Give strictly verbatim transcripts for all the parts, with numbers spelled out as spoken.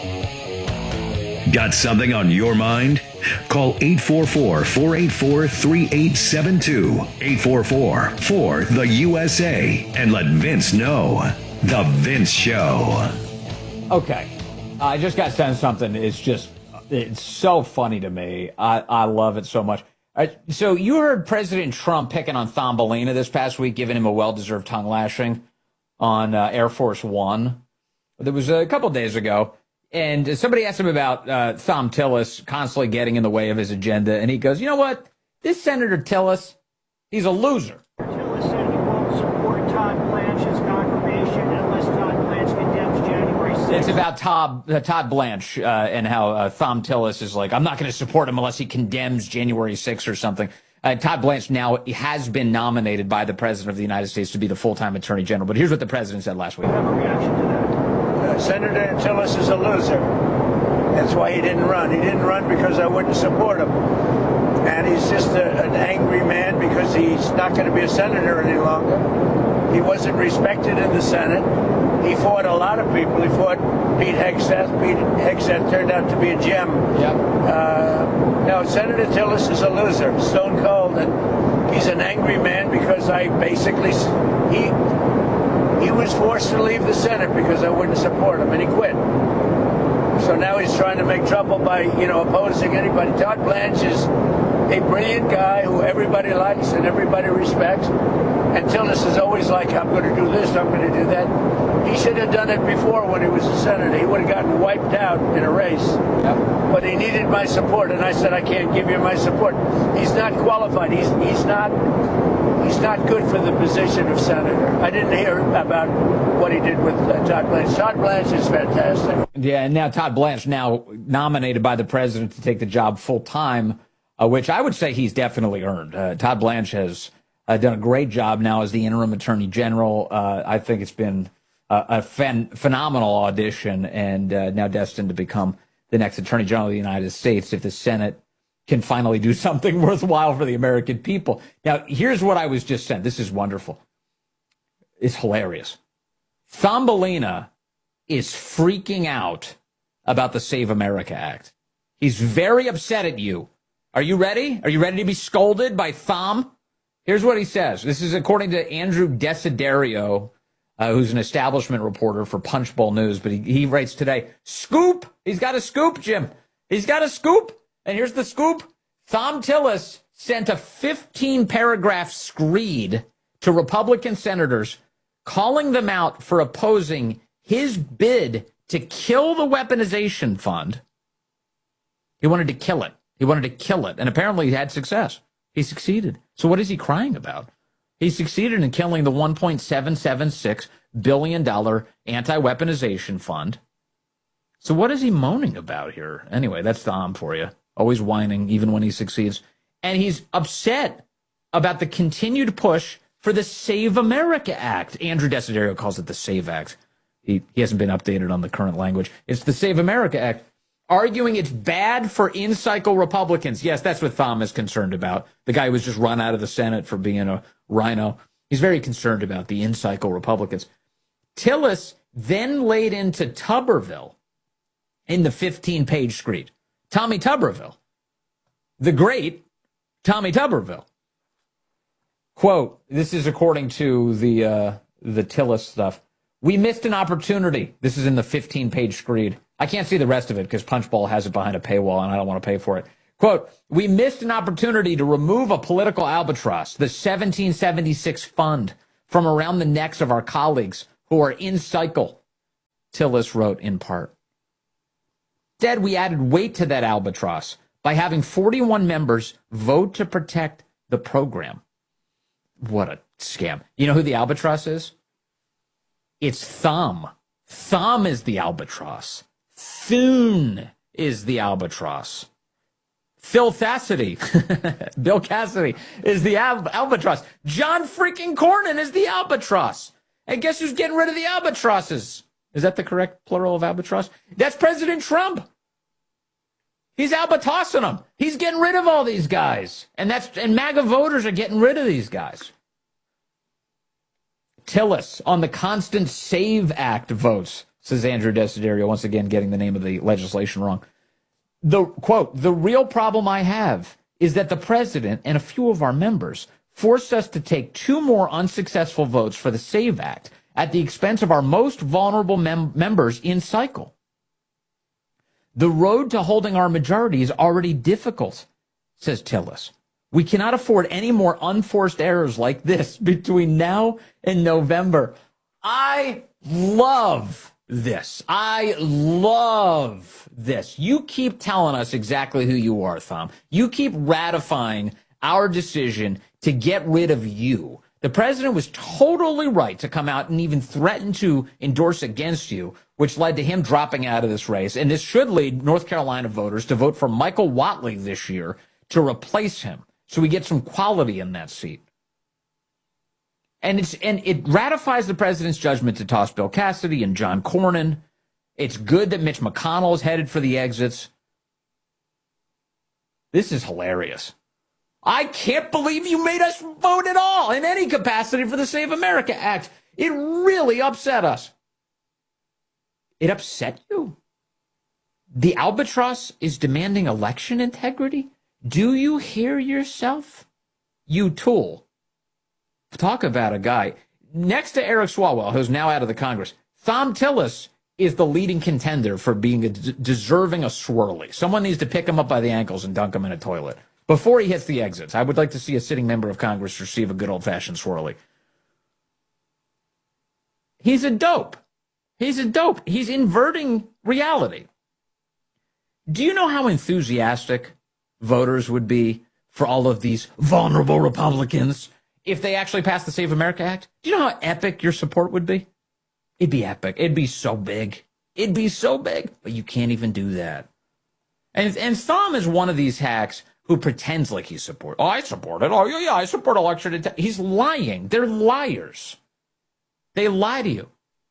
Got something on your mind? Call eight four four, four eight four, three eight seven two, eight four four, four the U S A, and let Vince know. The Vince Show. Okay. I just got sent something. It's just, it's so funny to me. I, I love it so much. All right, so you heard President Trump picking on Thumbelina this past week, giving him a well-deserved tongue lashing on uh, Air Force One. There was a couple days ago. And somebody asked him about uh, Thom Tillis constantly getting in the way of his agenda. And he goes, you know what? This Senator Tillis, he's a loser. Tillis said he won't support Todd Blanche's confirmation unless Todd Blanche condemns January sixth. It's about Todd, uh, Todd Blanche uh, and how uh, Thom Tillis is like, I'm not going to support him unless he condemns January sixth or something. Uh, Todd Blanche now has been nominated by the President of the United States to be the full-time Attorney General. But here's what the President said last week. I have a reaction to that. Uh, Senator Tillis is a loser. That's why he didn't run. He didn't run because I wouldn't support him. And he's just a, an angry man because he's not going to be a senator any longer. He wasn't respected in the Senate. He fought a lot of people. He fought Pete Hegseth. Pete Hegseth turned out to be a gem. Yep. Uh, no, Senator Tillis is a loser, stone cold. And he's an angry man because I basically... he. He was forced to leave the Senate because I wouldn't support him, and he quit. So now he's trying to make trouble by, you know, opposing anybody. Todd Blanche is a brilliant guy who everybody likes and everybody respects. And Tillis is always like, I'm going to do this, I'm going to do that. He should have done it before when he was a senator. He would have gotten wiped out in a race. Yep. But he needed my support, and I said, I can't give you my support. He's not qualified. He's he's not he's not good for the position of senator. I didn't hear about what he did with uh, Todd Blanche. Todd Blanche is fantastic. Yeah, and now Todd Blanche now nominated by the president to take the job full time, uh, which I would say he's definitely earned. Uh, Todd Blanche has uh, done a great job now as the interim attorney general. Uh, I think it's been uh, a phen- phenomenal audition, and uh, now destined to become the next attorney general of the United States if the Senate can finally do something worthwhile for the American people. Now, here's what I was just sent. This is wonderful. It's hilarious. Thumbelina is freaking out about the Save America Act. He's very upset at you. Are you ready? Are you ready to be scolded by Thom? Here's what he says. This is according to Andrew Desiderio, uh, who's an establishment reporter for Punchbowl News. But he, he writes today, scoop. He's got a scoop, Jim. He's got a scoop. And here's the scoop. Thom Tillis sent a fifteen-paragraph screed to Republican senators calling them out for opposing his bid to kill the weaponization fund. He wanted to kill it. He wanted to kill it. And apparently he had success. He succeeded. So what is he crying about? He succeeded in killing the one point seven seven six billion dollars anti-weaponization fund. So what is he moaning about here? Anyway, that's Thom for you. Always whining, even when he succeeds. And he's upset about the continued push for the Save America Act. Andrew Desiderio calls it the SAVE Act. He, he hasn't been updated on the current language. It's the Save America Act, arguing it's bad for in-cycle Republicans. Yes, that's what Thom is concerned about. The guy who was just run out of the Senate for being a rhino. He's very concerned about the in-cycle Republicans. Tillis then laid into Tuberville in the fifteen-page screed. Tommy Tuberville, the great Tommy Tuberville. Quote, this is according to the uh, the Tillis stuff. We missed an opportunity. This is in the fifteen-page screed. I can't see the rest of it because Punchbowl has it behind a paywall and I don't want to pay for it. Quote, we missed an opportunity to remove a political albatross, the seventeen seventy-six fund, from around the necks of our colleagues who are in cycle, Tillis wrote in part. Instead, we added weight to that albatross by having forty-one members vote to protect the program. What a scam. You know who the albatross is? It's Thom. Thom is the albatross. Thune is the albatross. Phil Cassidy, Bill Cassidy is the al- albatross. John freaking Cornyn is the albatross. And guess who's getting rid of the albatrosses? Is that the correct plural of albatross? That's President Trump. He's albatrossing them. He's getting rid of all these guys. And that's and MAGA voters are getting rid of these guys. Tillis on the constant SAVE Act votes says Andrew Desiderio, once again getting the name of the legislation wrong. The quote, the real problem I have is that the president and a few of our members forced us to take two more unsuccessful votes for the SAVE Act at the expense of our most vulnerable mem- members in cycle. The road to holding our majority is already difficult, says Tillis. We cannot afford any more unforced errors like this between now and November. I love this. I love this. You keep telling us exactly who you are, Thom. You keep ratifying our decision to get rid of you. The president was totally right to come out and even threaten to endorse against you, which led to him dropping out of this race. And this should lead North Carolina voters to vote for Michael Whatley this year to replace him, so we get some quality in that seat. And it's and it ratifies the president's judgment to toss Bill Cassidy and John Cornyn. It's good that Mitch McConnell is headed for the exits. This is hilarious. I can't believe you made us vote at all in any capacity for the Save America Act. It really upset us. It upset you? The albatross is demanding election integrity? Do you hear yourself? You tool. Talk about a guy. Next to Eric Swalwell, who's now out of the Congress, Thom Tillis is the leading contender for being a d- deserving a swirly. Someone needs to pick him up by the ankles and dunk him in a toilet before he hits the exits. I would like to see a sitting member of Congress receive a good old-fashioned swirly. He's a dope. He's a dope. He's inverting reality. Do you know how enthusiastic voters would be for all of these vulnerable Republicans if they actually passed the Save America Act? Do you know how epic your support would be? It'd be epic. It'd be so big. It'd be so big. But you can't even do that. And, and Thom is one of these hacks who pretends like he supports. Oh, I support it. Oh, yeah, yeah, I support election integrity. He's lying. They're liars. They lie to you.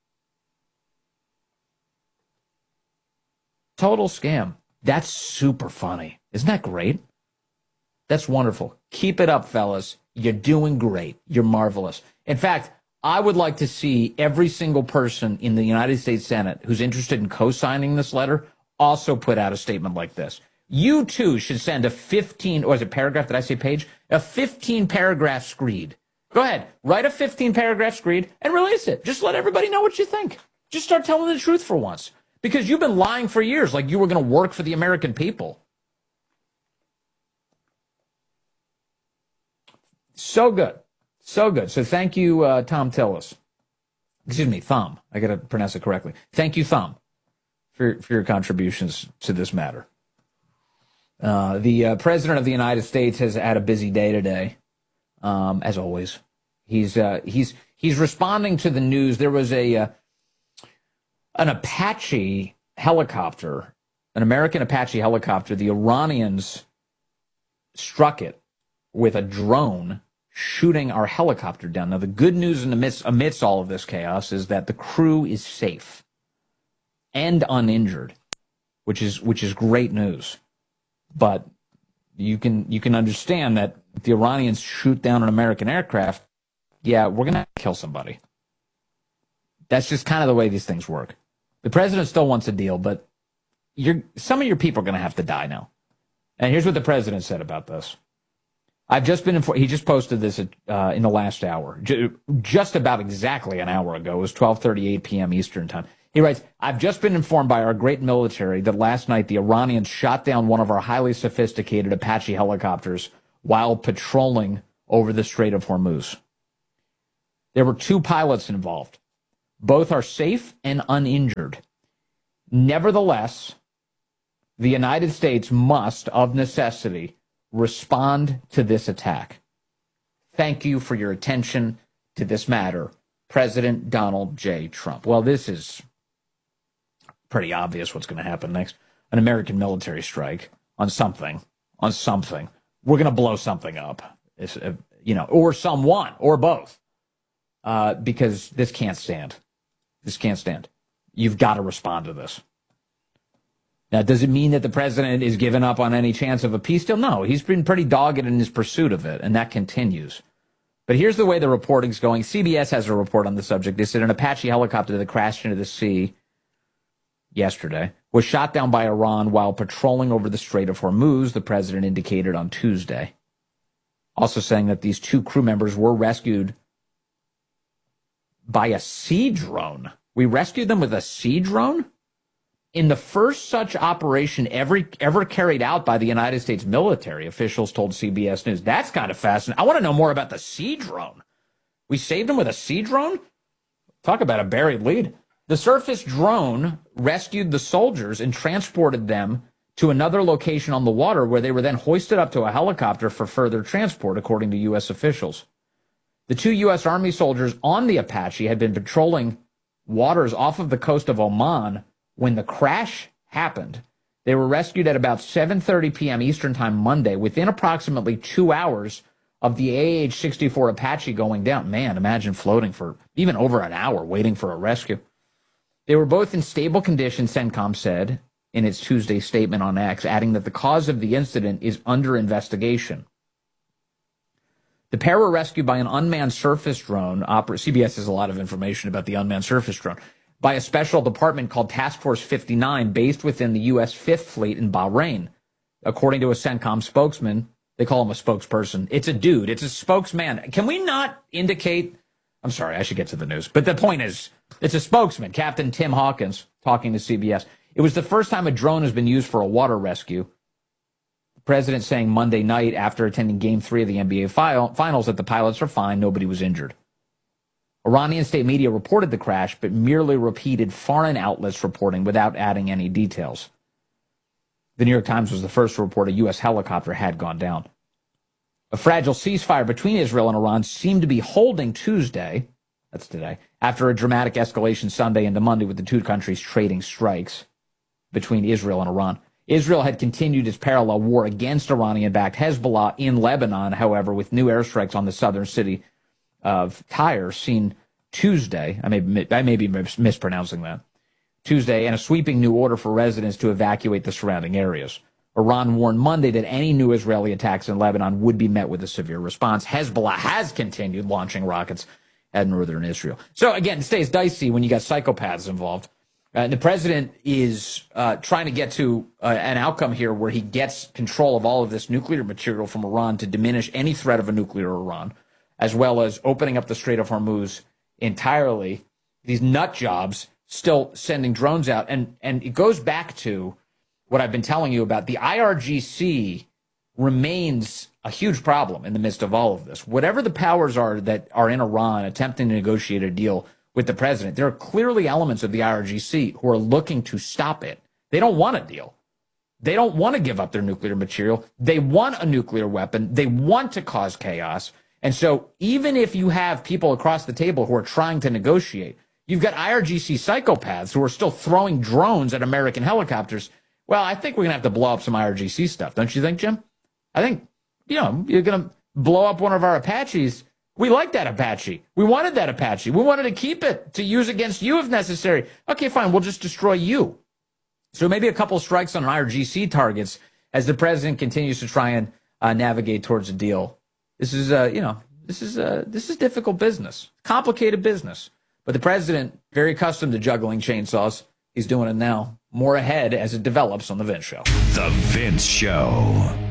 Total scam. That's super funny. Isn't that great? That's wonderful. Keep it up, fellas. You're doing great. You're marvelous. In fact, I would like to see every single person in the United States Senate who's interested in co-signing this letter also put out a statement like this. You, too, should send a fifteen, or is it paragraph? Did I say page? A fifteen-paragraph screed. Go ahead. Write a fifteen-paragraph screed and release it. Just let everybody know what you think. Just start telling the truth for once. Because you've been lying for years like you were going to work for the American people. So good. So good. So thank you, uh, Thom Tillis. Excuse me, Thom. I got to pronounce it correctly. Thank you, Thom, for, for your contributions to this matter. Uh, the uh, President of the United States has had a busy day today, um, as always. He's uh, he's he's responding to the news. There was a... Uh, An Apache helicopter, an American Apache helicopter, the Iranians struck it with a drone, shooting our helicopter down. Now, the good news in the midst, amidst all of this chaos is that the crew is safe and uninjured, which is which is great news. But you can you can understand that if the Iranians shoot down an American aircraft, yeah, we're going to kill somebody. That's just kind of the way these things work. The president still wants a deal, but you're, some of your people are going to have to die now. And here's what the president said about this. I've just been informed. He just posted this uh, in the last hour, j- just about exactly an hour ago. It was twelve thirty-eight p.m. Eastern time. He writes, I've just been informed by our great military that last night the Iranians shot down one of our highly sophisticated Apache helicopters while patrolling over the Strait of Hormuz. There were two pilots involved. Both are safe and uninjured. Nevertheless, the United States must, of necessity, respond to this attack. Thank you for your attention to this matter, President Donald J. Trump. Well, this is pretty obvious what's going to happen next. An American military strike on something, on something. We're going to blow something up, it's, uh, you know, or someone, or both, uh, because this can't stand. This can't stand. You've got to respond to this. Now, does it mean that the president is giving up on any chance of a peace deal? No, he's been pretty dogged in his pursuit of it, and that continues. But here's the way the reporting's going. C B S has a report on the subject. They said an Apache helicopter that crashed into the sea yesterday, was shot down by Iran while patrolling over the Strait of Hormuz, the president indicated on Tuesday. Also saying that these two crew members were rescued by a sea drone. We rescued them with a sea drone? In the first such operation ever, ever carried out by the United States military, officials told C B S News. That's kind of fascinating. I want to know more about the sea drone. We saved them with a sea drone? Talk about a buried lead. The surface drone rescued the soldiers and transported them to another location on the water where they were then hoisted up to a helicopter for further transport, according to U S officials. The two U S Army soldiers on the Apache had been patrolling waters off of the coast of Oman when the crash happened. They were rescued at about seven thirty p.m. Eastern Time Monday, within approximately two hours of the A H sixty-four Apache going down. Man, imagine floating for even over an hour waiting for a rescue. They were both in stable condition, CENTCOM said in its Tuesday statement on X, adding that the cause of the incident is under investigation. The pair were rescued by an unmanned surface drone. Opera- C B S has a lot of information about the unmanned surface drone. By a special department called Task Force fifty-nine, based within the U S Fifth Fleet in Bahrain. According to a CENTCOM spokesman, they call him a spokesperson. It's a dude. It's a spokesman. Can we not indicate? I'm sorry, I should get to the news. But the point is, it's a spokesman, Captain Tim Hawkins, talking to C B S. It was the first time a drone has been used for a water rescue. The president saying Monday night after attending Game three of the N B A Finals that the pilots are fine, nobody was injured. Iranian state media reported the crash, but merely repeated foreign outlets' reporting without adding any details. The New York Times was the first to report a U S helicopter had gone down. A fragile ceasefire between Israel and Iran seemed to be holding Tuesday, that's today, after a dramatic escalation Sunday into Monday with the two countries trading strikes between Israel and Iran. Israel had continued its parallel war against Iranian-backed Hezbollah in Lebanon, however, with new airstrikes on the southern city of Tyre seen Tuesday. I may, I may be mispronouncing that. Tuesday, and a sweeping new order for residents to evacuate the surrounding areas. Iran warned Monday that any new Israeli attacks in Lebanon would be met with a severe response. Hezbollah has continued launching rockets at northern Israel. So again, it stays dicey when you got psychopaths involved. Uh, the president is uh, trying to get to uh, an outcome here where he gets control of all of this nuclear material from Iran to diminish any threat of a nuclear Iran, as well as opening up the Strait of Hormuz entirely. These nut jobs still sending drones out. And, and it goes back to what I've been telling you about. The I R G C remains a huge problem in the midst of all of this. Whatever the powers are that are in Iran attempting to negotiate a deal with the president, there are clearly elements of the I R G C who are looking to stop it. They don't want a deal. They don't want to give up their nuclear material. They want a nuclear weapon. They want to cause chaos. And so even if you have people across the table who are trying to negotiate, you've got I R G C psychopaths who are still throwing drones at American helicopters. Well, I think we're going to have to blow up some I R G C stuff. Don't you think, Jim? I think, you know, you're going to blow up one of our Apaches. We like that Apache. We wanted that Apache. We wanted to keep it to use against you if necessary. Okay, fine. We'll just destroy you. So maybe a couple strikes on I R G C targets as the president continues to try and uh, navigate towards a deal. This is, uh, you know, this is uh, this is difficult business, complicated business. But the president, very accustomed to juggling chainsaws, he's doing it now. More ahead as it develops on The Vince Show. The Vince Show.